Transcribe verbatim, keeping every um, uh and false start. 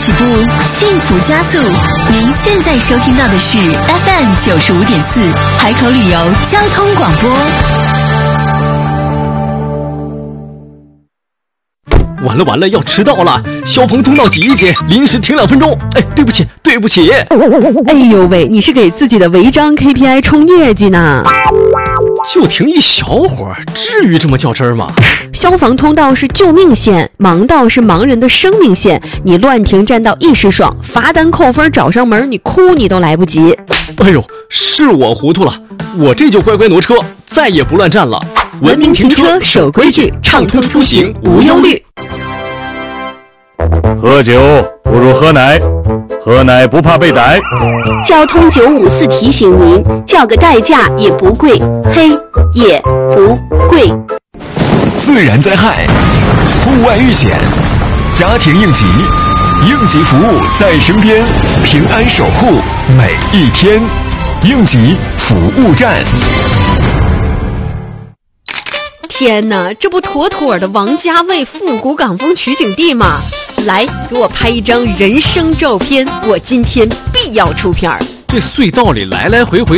起步，幸福加速。您现在收听到的是 F M 九十五点四海口旅游交通广播。 完了完了，要迟到了！消防通道挤一挤，临时停两分钟。哎，对不起，对不起。 哎呦喂，你是给自己的违章 K P I 冲业绩呢？ 就停一小会儿，至于这么较真儿吗？ 消防通道是救命线，盲道是盲人的生命线。你乱停占道一时爽，罚单扣分找上门，你哭你都来不及。 哎呦，是我糊涂了，我这就乖乖挪车，再也不乱站了。 文明停车，守规矩，畅通出行无忧虑。 喝酒不如喝奶，喝奶不怕被逮。 交通九五四提醒您，叫个代驾也不贵，嘿，也不贵。 自然灾害、户外遇险、家庭应急，应急服务在身边，平安守护每一天。应急服务站。 天哪，这不妥妥的王家卫复古港风取景地吗？来，给我拍一张人生照片，我今天必要出片儿。 这隧道里来来回回